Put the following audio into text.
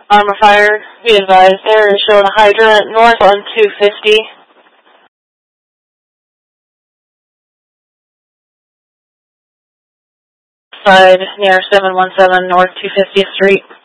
Armor fire, be advised, there is showing a hydrant north on 250. Side near 717 North 250th Street.